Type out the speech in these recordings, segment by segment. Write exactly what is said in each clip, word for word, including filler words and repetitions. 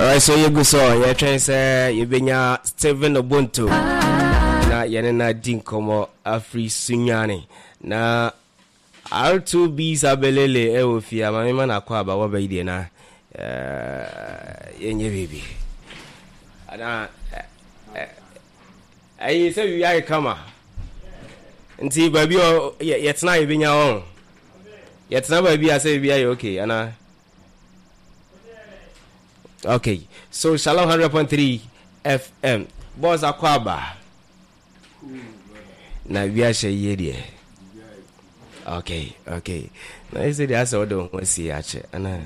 Alright, so you go so you try say you benya Steven Obuntu na yene na dinkomo afri sunyane na R two B sabelele e ofia ma me na kwa ba wo ba ide na eh yenye bibi ana ai say we are kama nti baby yetna ye benya on yetna baby say we are okay ana. Okay, so Shalom one hundred point three F M. Boss Akwaba. Na we are share. Okay, okay. Na is it as I don't want to see ache. Ana.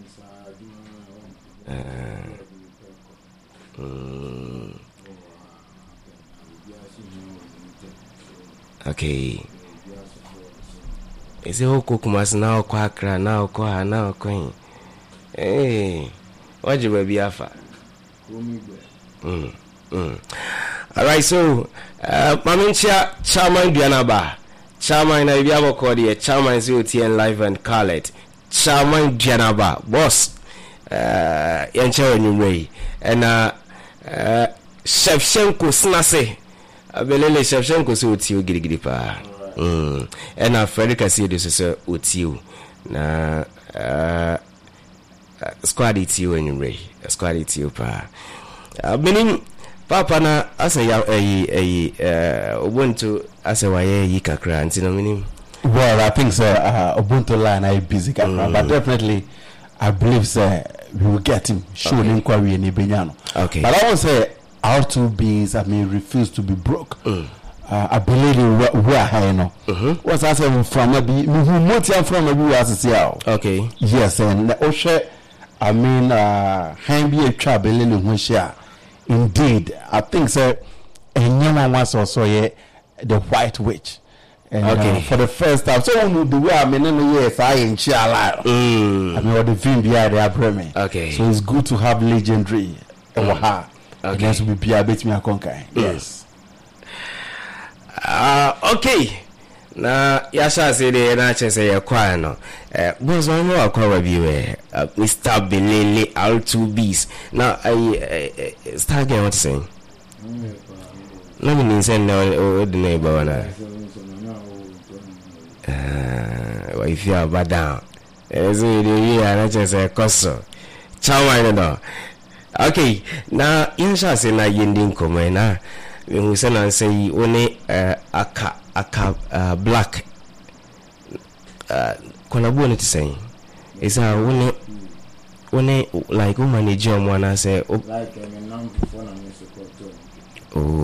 Okay. Is it oko kumas na okwa akra na okwa na okwa. Eh. What you be afa? Mm. Mm. All right, so uh Mamincha Chairman Dianaba. Chairman na bia boko de Chairman Z O T N Live and Khaled. Chairman Dianaba. Boss uh yanche onumrei. And uh uh Shevchenko snase. Abelele Shevchenko so otiu gidigidi pa. Mm. And uh Frederick Asido so otiu. Na uh Uh, squad it you anyway. Squad it you pa. Uh, meaning papa na asa ya eh eh Ubuntu asa waye yi kakra anti no meaning. Well, I think so uh, Ubuntu line I busy kakra, mm. but definitely I believe sir we will get him shown okay. inquiry in Ibenyano. Okay. But I won't say our two beings I mean refuse to be broke. Mm. Uh, I believe we are high no. Mhm. What's I say from maybe who motia from maybe as see out. Okay. Yes, and Oshe I mean, uh, Hambi a trouble in Russia. Indeed, I think so. And Yana was also yet the White Witch. And, okay. Uh, for the first time, so the way I mean, yes, I ain't sure. Mm. I mean, what the film behind the Abraham. Okay. So it's good to have legendary. Mm. Her. Okay. Yes, we be a bit me a conquer. Yes. Ah, uh, okay. Na yasha say the na che say yakwa no eh boss one more akwa bi we Mister Belele R two Bs na I start again what saying no mean say no o de na ba na eh wa if you are bad down eh so the year na che say koso chawa no okay na yasha say na yendin komo na we say na say one aka aka uh, black uh kwanabu ne saying is a one one like who manage your one say like a non before na me support. Oh